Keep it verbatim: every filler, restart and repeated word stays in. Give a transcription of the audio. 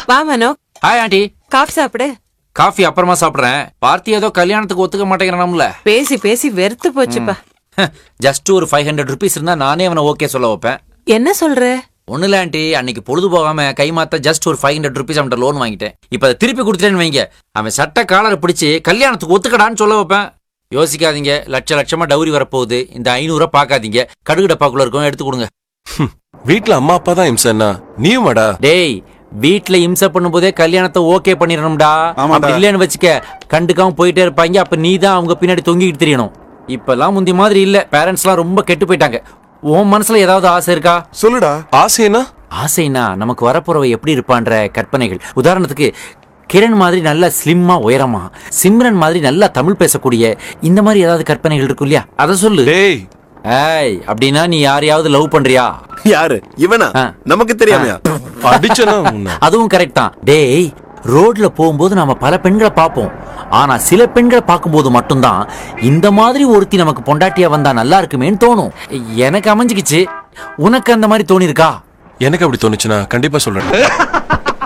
வா மனோ. Hi aunty. Coffee சாப்பிடு. Coffee அப்புறமா சாப்பிடுறேன். பார்த்தி ஏதோ கல்யாணத்துக்கு ஒத்துக்க மாட்டேங்கிறான்ல. பேசி பேசி வெறுத்து போச்சுப்பா. ஜஸ்ட் ஒரு ஃபைவ் ஹண்ட்ரட் ருபீஸ் இருந்தா நானே அவனை ஓகே சொல்ல வைப்பேன். என்ன சொல்ற? ஒண்ணு இல்ல ஆண்டி, அன்னைக்கு பொழுது போகாம கை மாத்த ஜஸ்ட் ஒரு ஃபைவ் ஹண்ட்ரட் ருபீஸ் அவன்கிட்ட லோன் வாங்கிட்டேன். இப்ப அதை திருப்பி கொடுத்துட்டேன்னு வைங்க, அவன் சட்ட காலரை பிடிச்சி கல்யாணத்துக்கு ஒத்துக்கடான்னு சொல்ல வைப்பேன். யோசிக்காதீங்க, லட்ச லட்சமா டவுரி வரப்போகுது. இந்த ஐநூறு பாக்காதீங்க, கடுகு டப்பாக்குள்ள இருக்கும், எடுத்து கொடுங்க. வீட்டுல அம்மா அப்பா தான் இம்சன்னா நீயும் வாடா. டேய், வீட்டுல இம்சை பண்ணும் போதே கல்யாணத்தை ஓகே பண்ணிடணும்டா. அப்படி இல்லன்னு வச்சுக்க, கண்டுக்காம போயிட்டே இருப்பாங்க. அப்ப நீ தான் அவங்க பின்னாடி தொங்கிட்டு தெரியணும். இப்பெல்லாம் முந்தி மாதிரி இல்ல, பேரண்ட்ஸ் எல்லாம் ரொம்ப கெட்டு போயிட்டாங்க. உன் மனசுல ஏதாவது ஆசை இருக்கா? சொல்லுடா. ஆசைனா? ஆசைனா நமக்கு வரப்போறவ எப்படி இருப்பான்ற கற்பனைகள். உதாரணத்துக்கு கிரண் மாதிரி நல்ல ஸ்லிம்மா உயரமா, சிம்ரன் மாதிரி நல்லா தமிழ் பேசக்கூடிய, இந்த மாதிரி ஏதாவது கற்பனைகள் இருக்கும் இல்லையா, அதை சொல்லு. டேய், ஏய், அப்படின்னா நீ யாரையாவது லவ் பண்றியா? யாரு இவனா? நமக்கு தெரியாமையா? அதுவும் கரெக்ட் தான். டேய், ரோட்ல போகும்போது நாம பல பெண்களை பார்ப்போம். ஆனா சில பெண்களை பார்க்கும்போது மட்டும்தான் இந்த மாதிரி ஒருத்தி நமக்கு பொண்டாட்டியா வந்தா நல்லா இருக்குமேன்னு தோணும். எனக்கு அமைஞ்சுக்கிச்சு. உனக்கு அந்த மாதிரி தோணி இருக்கா? எனக்கு அப்படி தோணுச்சுன்னா கண்டிப்பா சொல்றேன்.